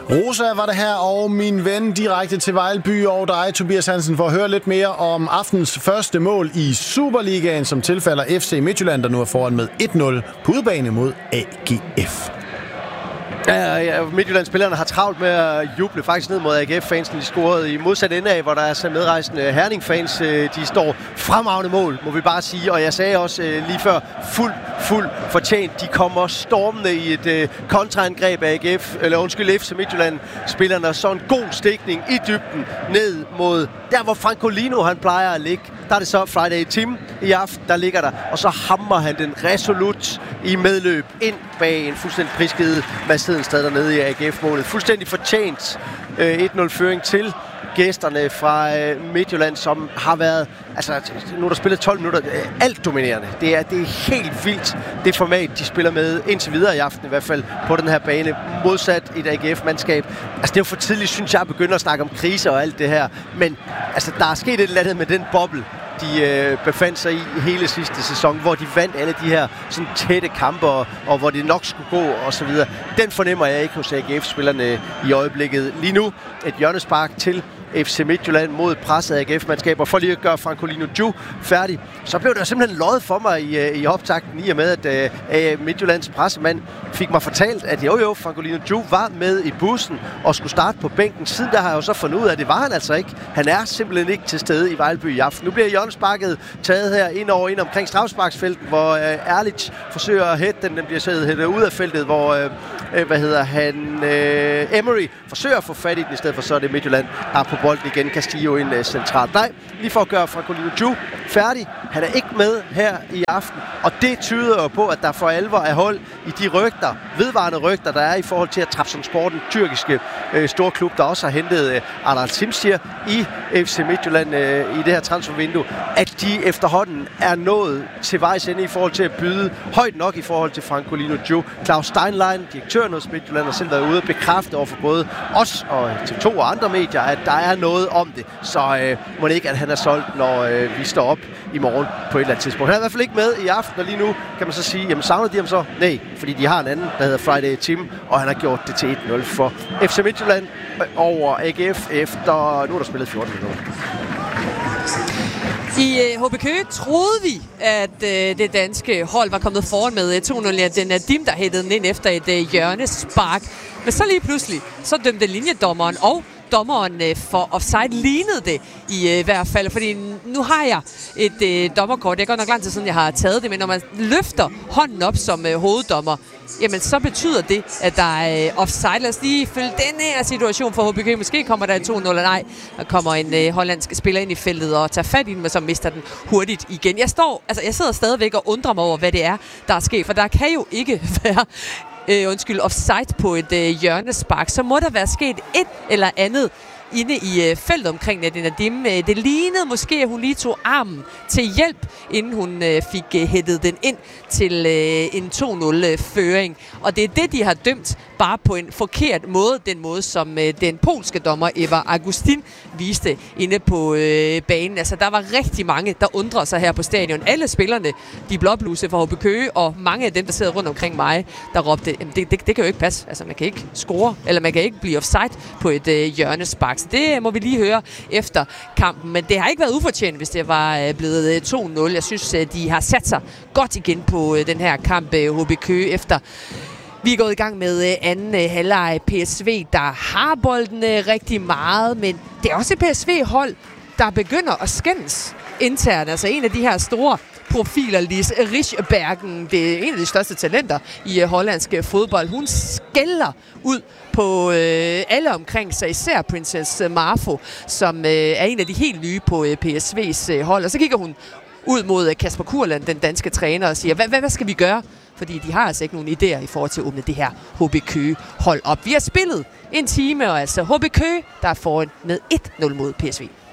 Rosa var det her, og min ven direkte til Vejlby og dig, Tobias Hansen, for at høre lidt mere om aftens første mål i Superligaen, som tilfalder FC Midtjylland, der nu er foran med 1-0 på udebane mod AGF. Ja, Midtjylland-spillerne har travlt med at juble faktisk ned mod AGF-fansen. De scorede i modsat ende af, hvor der er så medrejsende Herning-fans. De står fremragende mål, må vi bare sige. Og jeg sagde også lige før, fuld fortjent. De kommer stormende i et kontraangreb af FC Midtjylland-spillerne. Så en god stikning i dybden ned mod der, hvor Francolino han plejer at ligge. Der er det så Friday Tim i aften, der ligger der. Og så hammer han den resolut i medløb ind bag en fuldstændig prisgivet Mads Hedenstad dernede i AGF-målet. Fuldstændig fortjent 1-0-føring til gæsterne fra Midtjylland, som har været, altså nu er der spillet 12 minutter, alt dominerende. Det er helt vildt, det format, de spiller med indtil videre i aften, i hvert fald på den her bane, modsat et AGF-mandskab. Altså det er jo for tidligt, synes jeg, at begynde at snakke om kriser og alt det her, men altså der er sket et eller andet med den boble, de befandt sig i hele sidste sæson, hvor de vandt alle de her sådan tætte kampe, og hvor det nok skulle gå, og så videre. Den fornemmer jeg ikke hos AGF-spillerne i øjeblikket. Lige nu et hjørnespark til FC Midtjylland mod presset AGF-mandskaber. For lige at gøre Francolino Ju færdig, så blev der simpelthen løjet for mig i optakten, i og med, at Midtjyllands pressemand fik mig fortalt, at Francolino Ju var med i bussen og skulle starte på bænken. Siden der har jeg jo så fundet ud af, at det var han altså ikke. Han er simpelthen ikke til stede i Vejlby i aften. Nu bliver hjørnesparket taget her ind omkring strafsparksfeltet, hvor Erlich forsøger at hætte den. Den bliver hættet ud af feltet, hvor Emery forsøger at få fat i den, i stedet for så er det Midtjylland, der er på bolden igen. Castillo ind centralt. Nej, lige for at gøre Francolino Ju færdig. Han er ikke med her i aften, og det tyder jo på, at der for alvor er hold i de vedvarende rygter, der er i forhold til at Trabzonspor, den tyrkiske storklub, der også har hentet Adal Simsir i FC Midtjylland i det her transfervindue, at de efterhånden er nået til vejs ende i forhold til at byde højt nok i forhold til Francolino Ju. Claus Steinlein, direktøren hos Midtjylland, har selv været ude og bekræfte over for både os og TV2 og andre medier, at der er noget om det. Så må det ikke, at han er solgt, når vi står op i morgen på et eller andet tidspunkt. Han er i hvert fald ikke med i aften, og lige nu kan man så sige, jamen savner de ham så? Nej, fordi de har en anden, der hedder Friday Tim, og han har gjort det til 1-0 for FC Midtjylland over AGF efter, nu er der spillet 14 minutter. I HB Køge troede vi, at det danske hold var kommet foran med 2-0. Ja, den er Dim, der hættede den ind efter et hjørnespark. Men så lige pludselig, så dømte linjedommeren og dommeren for offside lignede det i hvert fald, fordi nu har jeg et dommerkort. Det er godt nok lang tid siden, jeg har taget det, men når man løfter hånden op som hoveddommer, jamen så betyder det, at der er offside. Lad os lige følge den her situation for HBK. Måske kommer der 2-0, eller nej. Der kommer en hollandsk spiller ind i feltet og tager fat i den, men så mister den hurtigt igen. Jeg sidder stadigvæk og undrer mig over, hvad det er, der er sket, for der kan jo ikke være offside på et hjørnespark. Så må der være sket et eller andet inde i feltet omkring Nadim. Det lignede måske, at hun lige tog armen til hjælp, inden hun fik hættet den ind til en 2-0-føring. Og det er det, de har dømt, bare på en forkert måde. Den måde, som den polske dommer Eva Augustin viste inde på banen. Altså, der var rigtig mange, der undrede sig her på stadion. Alle spillerne, de blåbluse fra HB Køge, og mange af dem, der sidder rundt omkring mig, der råbte, det kan jo ikke passe. Altså, man kan ikke score, eller man kan ikke blive offside på et hjørnespark. Så det må vi lige høre efter kampen. Men det har ikke været ufortjent, hvis det var blevet 2-0. Jeg synes, de har sat sig godt igen på den her kamp, HB Køge, efter vi er gået i gang med anden halvleg. PSV, der har bolden rigtig meget, men det er også et PSV-hold, der begynder at skændes internt. Altså en af de her store profiler, Lis Rischbergen, det er en af de største talenter i hollandsk fodbold. Hun skælder ud på alle omkring sig, især Princess Marfo, som er en af de helt nye på PSV's hold. Og så kigger hun ud mod Kasper Kurland, den danske træner, og siger, hvad skal vi gøre? Fordi de har altså ikke nogen idéer i forhold til at åbne det her HB Køge hold op. Vi har spillet en time, og altså HB Køge, der er foran med 1-0 mod PSV.